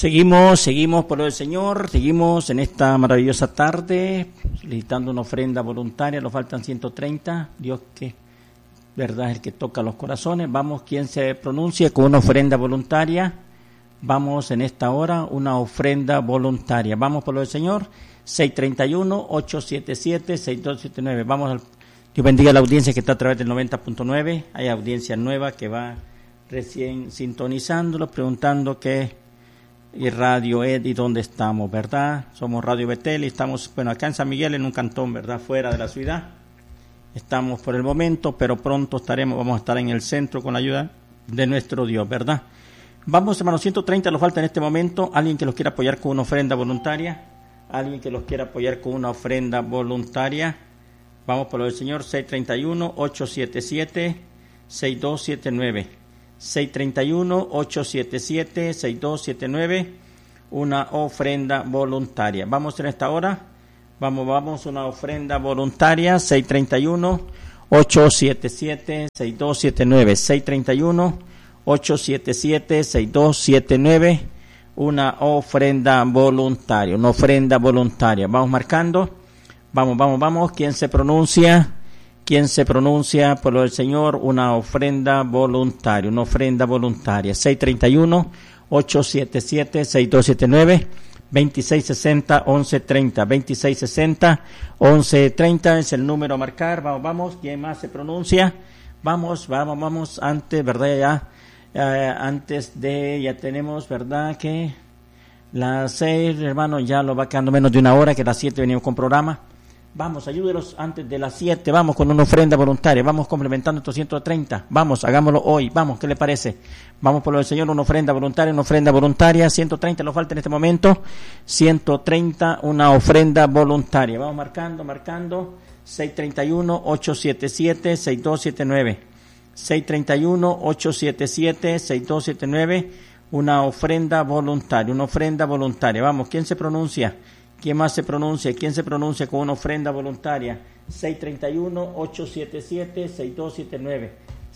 Seguimos por el Señor, seguimos en esta maravillosa tarde, solicitando una ofrenda voluntaria, nos faltan 130, Dios que, verdad, es el que toca los corazones. Vamos, quien se pronuncie con una ofrenda voluntaria, vamos en esta hora, una ofrenda voluntaria. Vamos por el Señor, 631-877-6279, vamos, Dios bendiga a la audiencia que está a través del 90.9, hay audiencia nueva que va recién sintonizándolo, preguntando qué y Radio Ed y dónde estamos, ¿verdad? Somos Radio Betel y estamos, bueno, acá en San Miguel, en un cantón, ¿verdad? Fuera de la ciudad. Estamos por el momento, pero pronto vamos a estar en el centro con la ayuda de nuestro Dios, ¿verdad? Vamos, hermanos, 130 nos falta en este momento. Alguien que los quiera apoyar con una ofrenda voluntaria. Alguien que los quiera apoyar con una ofrenda voluntaria. Vamos por lo del Señor, 631-877-6279. 631-877-6279, una ofrenda voluntaria. Vamos en esta hora, vamos una ofrenda voluntaria, 631-877-6279, 631-877-6279, una ofrenda voluntaria, Vamos marcando, vamos, ¿quién se pronuncia? ¿Quién se pronuncia por lo del Señor? Una ofrenda voluntaria, 631-877-6279, 2660-1130, 2660-1130 es el número a marcar. Vamos, ¿quién más se pronuncia? Vamos, antes, ¿verdad? Ya tenemos, ¿verdad? Que las 6, hermano, ya lo va quedando menos de una hora, que a las 7 venimos con programa. Vamos, ayúdenos antes de las 7, vamos con una ofrenda voluntaria, vamos complementando estos 130, vamos, hagámoslo hoy, vamos, ¿qué le parece? Vamos por lo del Señor, una ofrenda voluntaria, 130 nos falta en este momento, 130, una ofrenda voluntaria, vamos marcando, 631-877-6279, 631-877-6279, una ofrenda voluntaria, vamos, ¿quién se pronuncia? ¿Quién más se pronuncia? ¿Quién se pronuncia con una ofrenda voluntaria? 631-877-6279.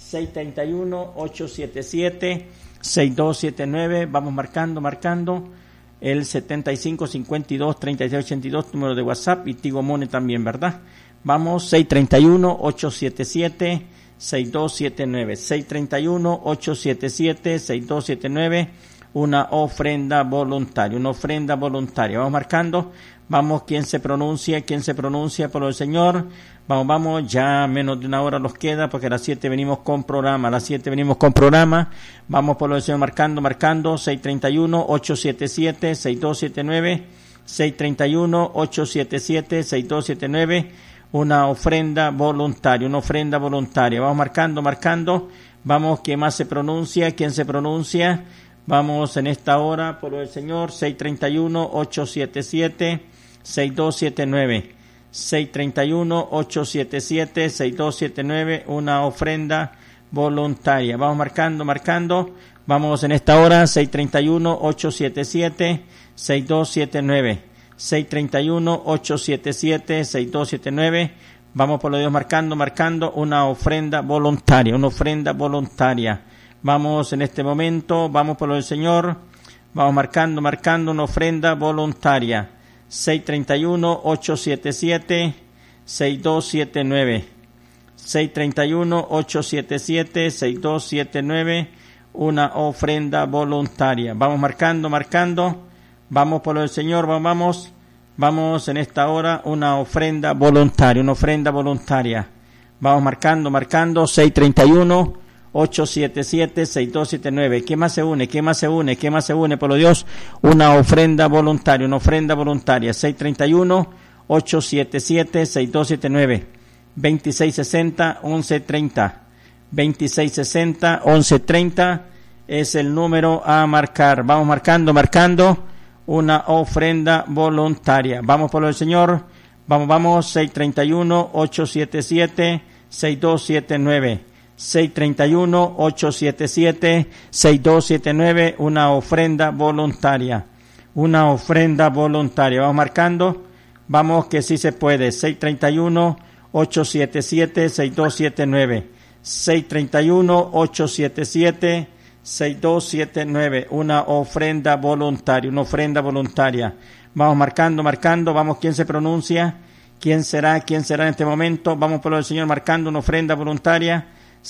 631-877-6279. Vamos marcando. El 7552-3682, número de WhatsApp y Tigo Money también, ¿verdad? Vamos, 631-877-6279. 631-877-6279. Una ofrenda voluntaria, vamos marcando, vamos, ¿quién se pronuncia por el Señor? Vamos, ya menos de una hora nos queda, porque a las 7 venimos con programa, vamos por lo del Señor marcando, 631-877-6279, 631-877-6279, una ofrenda voluntaria, vamos marcando, vamos, ¿quién más se pronuncia? Vamos en esta hora por el Señor, 631-877-6279, 631-877-6279, una ofrenda voluntaria. Vamos marcando, vamos en esta hora, 631-877-6279, 631-877-6279, vamos por lo de Dios marcando, una ofrenda voluntaria. Vamos en este momento, vamos por lo del Señor, vamos marcando una ofrenda voluntaria, 631-877-6279, 631-877-6279, una ofrenda voluntaria. Vamos marcando, vamos por lo del Señor, vamos en esta hora, una ofrenda voluntaria. Vamos marcando, 631-877-6279. ¿Qué más se une? Por lo Dios, una ofrenda voluntaria. 631-877-6279. 2660-1130. 2660-1130 es el número a marcar. Vamos marcando una ofrenda voluntaria. Vamos por lo del Señor. Vamos, 631-877-6279. 631-877-6279, una ofrenda voluntaria. Vamos marcando, vamos que sí se puede. 631-877-6279. 631-877 6279, una ofrenda voluntaria. Vamos marcando, vamos, ¿quién se pronuncia? ¿Quién será en este momento? Vamos por lo del Señor marcando una ofrenda voluntaria,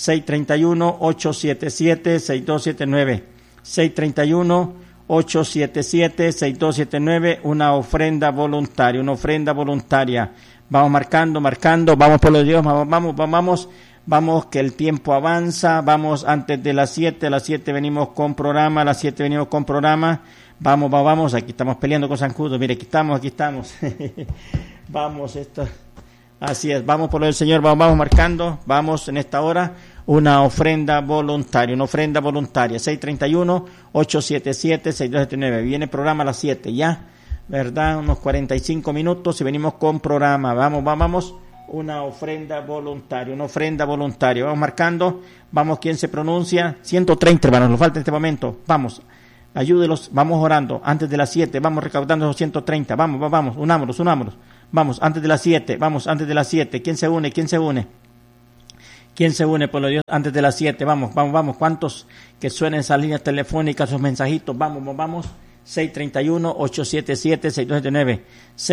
631-877-6279, 631-877-6279, una ofrenda voluntaria. Vamos marcando, vamos por los Dios, vamos, que el tiempo avanza, vamos antes de las 7, a las 7 venimos con programa, vamos, aquí estamos peleando con Zancudo, mire, aquí estamos, vamos, así es, vamos por el Señor, vamos marcando, vamos en esta hora, una ofrenda voluntaria, 631-877-6279, viene el programa a las 7, ya, ¿verdad? Unos 45 minutos y venimos con programa, vamos, una ofrenda voluntaria, vamos marcando, vamos, ¿quién se pronuncia? 130, hermanos, nos falta en este momento, vamos, ayúdelos, vamos orando, antes de las 7, vamos recaudando esos 130, vamos, unámonos, vamos, antes de las 7, ¿quién se une? ¿Quién se une, por lo Dios, antes de las 7? Vamos, ¿cuántos que suenen esas líneas telefónicas, esos mensajitos? Vamos, 631-877-6279,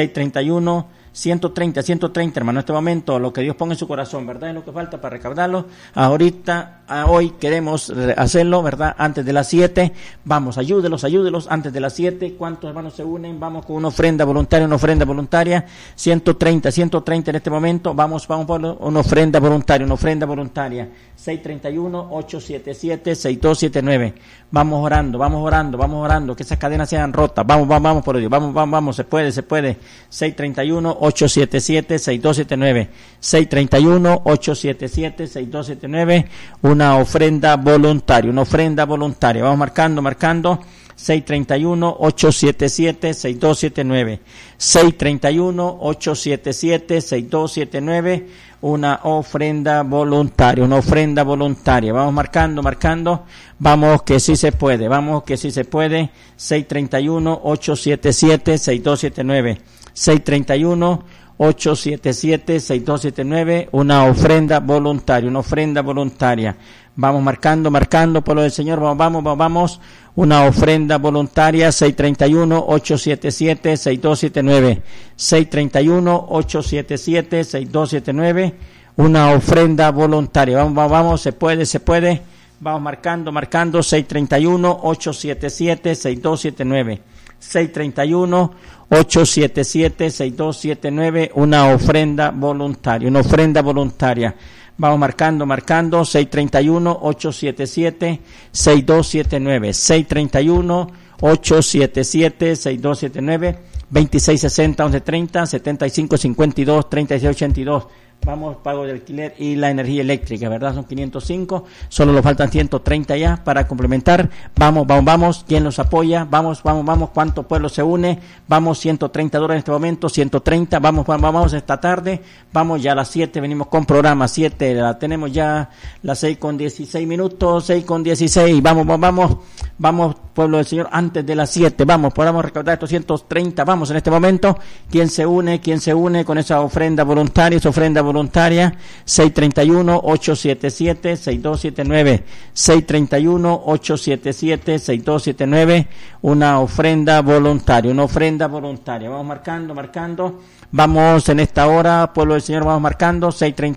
631-130, hermano, en este momento, lo que Dios ponga en su corazón, ¿verdad? Es lo que falta para recaudarlo. Hoy queremos hacerlo, ¿verdad? Antes de las 7, vamos, ayúdelos, antes de las 7, ¿cuántos hermanos se unen? Vamos con una ofrenda voluntaria, 130 en este momento, vamos por una ofrenda voluntaria, 631-877-6279, vamos orando, que esas cadenas sean rotas, vamos por Dios, vamos, se puede, 631-877-6279, 631-877-6279, una ofrenda voluntaria, vamos marcando, 631-877-6279, 631-877-6279, una ofrenda voluntaria, vamos marcando, vamos que sí se puede, 631-877-6279, 631-877-6279, una ofrenda voluntaria, vamos marcando por lo del Señor, vamos, una ofrenda voluntaria, 631-877-6279, 631-877-6279, una ofrenda voluntaria, vamos, se puede, vamos marcando, 631-877-6279, 631-877-6279, una ofrenda voluntaria, vamos marcando, 631-877-6279, 631-877-6279, 2660-1130, 7552-3682, vamos, pago de alquiler y la energía eléctrica, ¿verdad? Son 505, solo nos faltan 130 ya para complementar, vamos, ¿quién los apoya? Vamos, ¿cuánto pueblo se une? Vamos, $130 en este momento, 130, vamos esta tarde, vamos ya a las 7, venimos con programa, 7, la tenemos ya las 6:16, vamos, pueblo del Señor, antes de las 7, podamos recaudar estos 130, vamos en este momento, ¿quién se une con esa ofrenda voluntaria, 631-877-6279, 631-877-6279, una ofrenda voluntaria, vamos marcando, vamos en esta hora, pueblo del Señor, vamos marcando,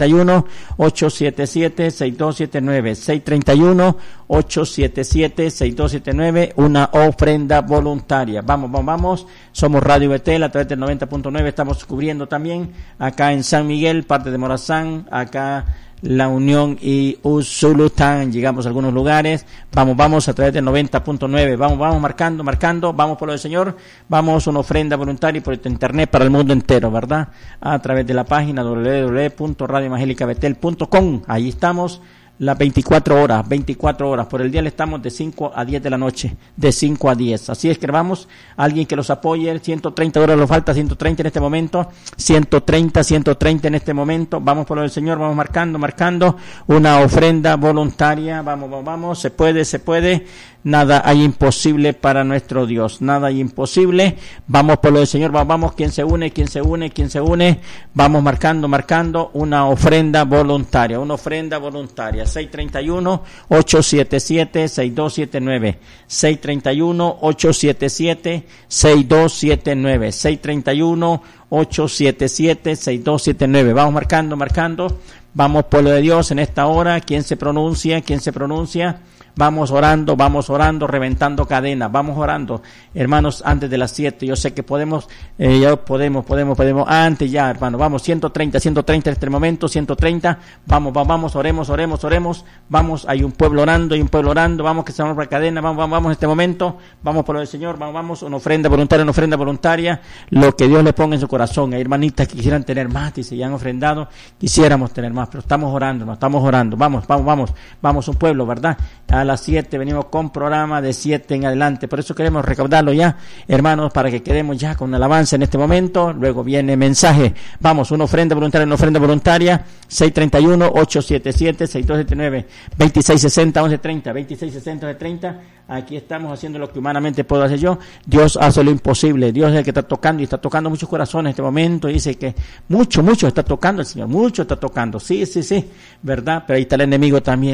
631-877-6279, 631-877-6279, una ofrenda voluntaria, vamos, somos Radio Betel, a través del 90.9, estamos cubriendo también acá en San Miguel, parte de Morazán, acá La Unión y Usulután, llegamos a algunos lugares, vamos a través del 90.9, vamos marcando, vamos por lo del Señor, vamos una ofrenda voluntaria por internet para el mundo entero, ¿verdad? A través de la página www.radioevangelicabetel.com, ahí estamos las 24 horas, por el día le estamos de 5 a 10 de la noche, de 5 a 10, así es que vamos, alguien que los apoye, $130 nos falta, 130 en este momento, 130 en este momento, vamos por lo del Señor, vamos marcando, una ofrenda voluntaria, vamos, se puede, nada hay imposible para nuestro Dios, nada hay imposible. Vamos por lo del Señor, vamos, ¿quién se une? Vamos marcando una ofrenda voluntaria, 631-877-6279, 631-877-6279, 631-877-6279. Vamos marcando. Vamos, pueblo de Dios, en esta hora. ¿Quién se pronuncia? Vamos orando, reventando cadenas, vamos orando, hermanos, antes de las 7, yo sé que podemos, antes ya, hermano, vamos, 130 en este momento, 130, vamos, oremos, vamos, hay un pueblo orando, vamos, que se rompa la cadena, vamos en este momento, vamos por lo del Señor, vamos, una ofrenda voluntaria, lo que Dios le ponga en su corazón. Hay hermanitas que quisieran tener más, y se ya han ofrendado, quisiéramos tener más, pero estamos orando, vamos, un pueblo, ¿verdad? A las 7 venimos con programa de 7 en adelante, por eso queremos recaudarlo ya, hermanos, para que quedemos ya con alabanza en este momento. Luego viene mensaje, vamos, una ofrenda voluntaria, 631-877-6279, 2660-1130, aquí estamos haciendo lo que humanamente puedo hacer yo. Dios hace lo imposible, Dios es el que está tocando, y está tocando muchos corazones en este momento, y dice que mucho está tocando el Señor, mucho está tocando, sí, ¿verdad? Pero ahí está el enemigo también.